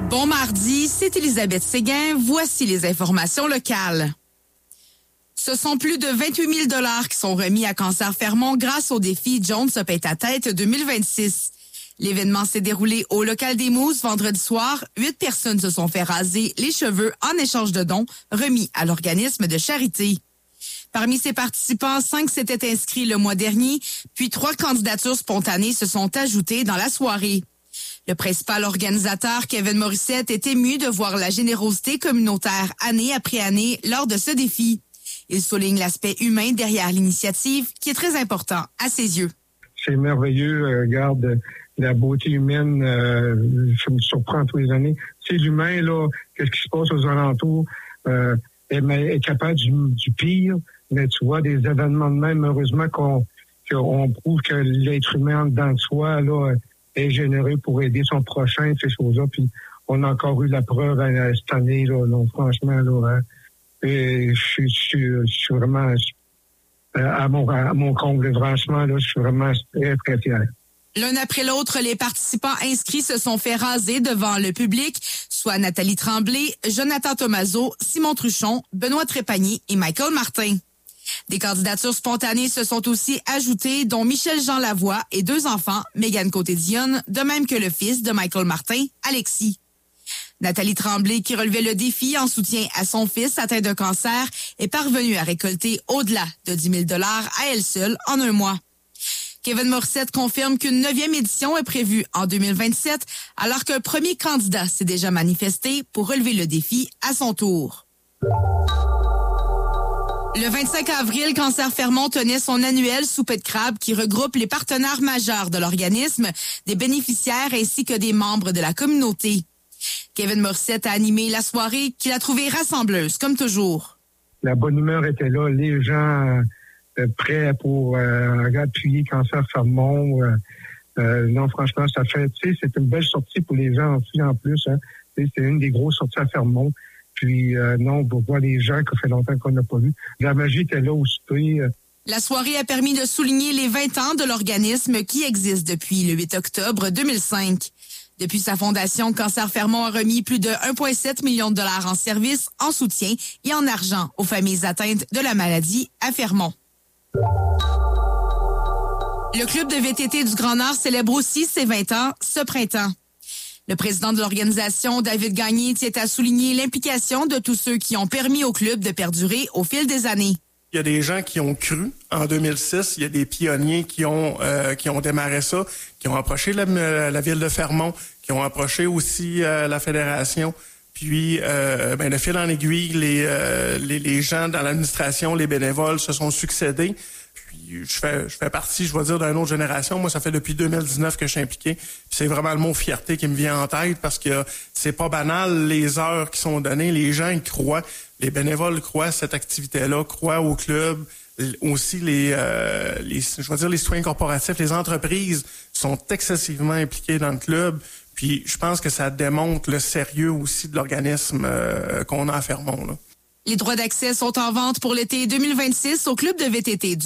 Bon mardi, c'est Elisabeth Séguin. Voici les informations locales. Ce sont plus de 28 000 $ qui sont remis à Cancer Fermont grâce au défi Jones se pète à tête 2026. L'événement s'est déroulé au local des Mousses vendredi soir. 8 personnes se sont fait raser les cheveux en échange de dons remis à l'organisme de charité. Parmi ces participants, 5 s'étaient inscrits le mois dernier, puis 3 candidatures spontanées se sont ajoutées dans la soirée. Le principal organisateur, Kevin Morissette, est ému de voir la générosité communautaire année après année lors de ce défi. Il souligne l'aspect humain derrière l'initiative qui est très important à ses yeux. C'est merveilleux, regarde la beauté humaine, ça me surprend tous les années. C'est l'humain, là, qu'est-ce qui se passe aux alentours, est capable du pire, mais tu vois des événements de même, heureusement qu'on prouve que l'être humain dans le soi, là, est généreux pour aider son prochain, ces choses-là. Puis on a encore eu la preuve cette année, là, donc, franchement, là, et je suis vraiment à mon comble, franchement, là, je suis vraiment très, très fier. L'un après l'autre, les participants inscrits se sont fait raser devant le public, soit Nathalie Tremblay, Jonathan Thomazeau, Simon Truchon, Benoît Trépanier et Michael Martin. Des candidatures spontanées se sont aussi ajoutées, dont Michel-Jean Lavoie et 2 enfants, Mégane Côté-Dionne, de même que le fils de Michael Martin, Alexis. Nathalie Tremblay, qui relevait le défi en soutien à son fils atteint de cancer, est parvenue à récolter au-delà de 10 000 $ à elle seule en un mois. Kevin Morissette confirme qu'une 9e édition est prévue en 2027, alors qu'un premier candidat s'est déjà manifesté pour relever le défi à son tour. Le 25 avril, Cancer Fermont tenait son annuel souper de crabe qui regroupe les partenaires majeurs de l'organisme, des bénéficiaires ainsi que des membres de la communauté. Kevin Morissette a animé la soirée qu'il a trouvée rassembleuse, comme toujours. La bonne humeur était là, les gens prêts pour appuyer Cancer Fermont. Non, franchement, ça fait, tu sais, c'est une belle sortie pour les gens aussi en plus. Hein. C'est une des grosses sorties à Fermont. Puis, non, pour voir les gens que fait longtemps qu'on n'a pas vu. La magie était là au souper. La soirée a permis de souligner les 20 ans de l'organisme qui existe depuis le 8 octobre 2005. Depuis sa fondation, Cancer Fermont a remis plus de 1,7 million de $ en services, en soutien et en argent aux familles atteintes de la maladie à Fermont. Le club de VTT du Grand Nord célèbre aussi ses 20 ans ce printemps. Le président de l'organisation, David Gagné, tient à souligner l'implication de tous ceux qui ont permis au club de perdurer au fil des années. Il y a des gens qui ont cru en 2006. Il y a des pionniers qui ont démarré ça, qui ont approché la ville de Fermont, qui ont approché aussi la fédération. Puis, de fil en aiguille, les gens dans l'administration, les bénévoles se sont succédés. Puis, je fais partie, je vais dire, d'une autre génération. Moi, ça fait depuis 2019 que je suis impliqué. Puis c'est vraiment le mot fierté qui me vient en tête parce que c'est pas banal les heures qui sont données. Les gens, ils croient. Les bénévoles croient à cette activité-là, croient au club. Aussi, les citoyens corporatifs, les entreprises sont excessivement impliqués dans le club. Puis, je pense que ça démontre le sérieux aussi de l'organisme qu'on a à Fermont, là. Les droits d'accès sont en vente pour l'été 2026 au club de VTT du